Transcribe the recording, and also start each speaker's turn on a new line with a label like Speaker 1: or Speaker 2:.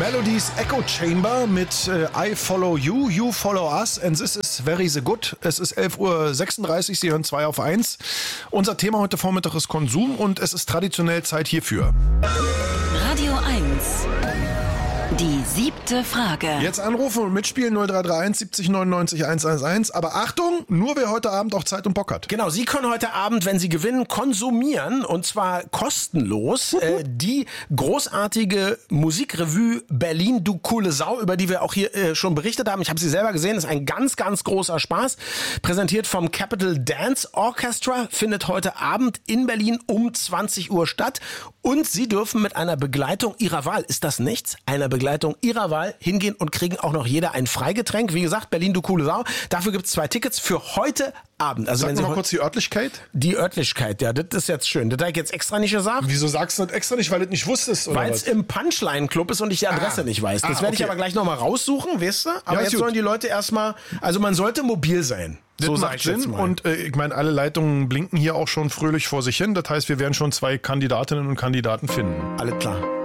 Speaker 1: Melodies Echo Chamber mit I Follow You, You Follow Us and This is Very the Good. Es ist 11.36 Uhr, Sie hören 2 auf 1. Unser Thema heute Vormittag ist Konsum und es ist traditionell Zeit hierfür.
Speaker 2: Radio 1. Die 7. Frage.
Speaker 1: Jetzt anrufen und mitspielen 0331 70 99 111. Aber Achtung, nur wer heute Abend auch Zeit und Bock hat.
Speaker 3: Genau, Sie können heute Abend, wenn Sie gewinnen, konsumieren und zwar kostenlos die großartige Musikrevue Berlin, du coole Sau, über die wir auch hier schon berichtet haben. Ich habe sie selber gesehen, ist ein ganz, ganz großer Spaß. Präsentiert vom Capital Dance Orchestra, findet heute Abend in Berlin um 20 Uhr statt. Und Sie dürfen mit einer Begleitung Ihrer Wahl, ist das nichts? Einer Begleitung Ihrer Wahl hingehen und kriegen auch noch jeder ein Freigetränk. Wie gesagt, Berlin, du coole Sau. Dafür gibt es 2 Tickets für heute Abend. Also
Speaker 1: Sag mal kurz die Örtlichkeit.
Speaker 3: Die Örtlichkeit, ja, das ist jetzt schön. Das habe ich jetzt extra nicht gesagt.
Speaker 1: Wieso sagst du das extra nicht, weil du das nicht wusstest?
Speaker 3: Weil es im Punchline Club ist und ich die Adresse nicht weiß. Das werde ich aber gleich nochmal raussuchen, weißt du? Aber
Speaker 1: ja,
Speaker 3: jetzt sollen die Leute erstmal, also man sollte mobil sein.
Speaker 1: Das
Speaker 3: so
Speaker 1: macht Sinn und ich meine, alle Leitungen blinken hier auch schon fröhlich vor sich hin. Das heißt, wir werden schon 2 Kandidatinnen und Kandidaten finden.
Speaker 3: Alles klar.